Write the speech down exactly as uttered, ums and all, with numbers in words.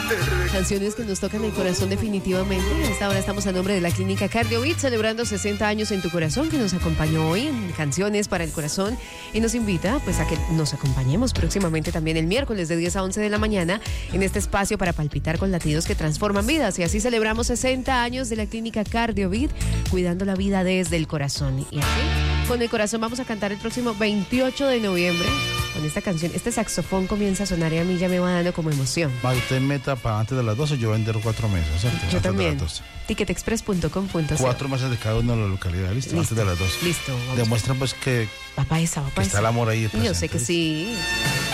Canciones que nos tocan el corazón definitivamente. A esta hora estamos a nombre de la Clínica CardioVit, celebrando sesenta años en tu corazón, que nos acompañó hoy en Canciones para el Corazón y nos invita pues a que nos acompañemos próximamente también el miércoles de diez a once de la mañana en este espacio para palpitar con latidos que transforman vidas. Y así celebramos sesenta años de la Clínica CardioVit, cuidando la vida desde el corazón. Y así, con el corazón vamos a cantar el próximo veintiocho de noviembre con esta canción. Este saxofón comienza a sonar y a mí ya me va dando como emoción. Va, usted meta para antes de las doce, yo vender cuatro meses, ¿cierto? Yo antes también. de las doce. ticket express punto com punto co. Cuatro meses de cada una de la localidad, ¿listo? Listo. Antes de las doce. Listo. Demuestra pues que, Papá esa, papá que está esa. el amor ahí Yo presente, sé que ¿listo? sí.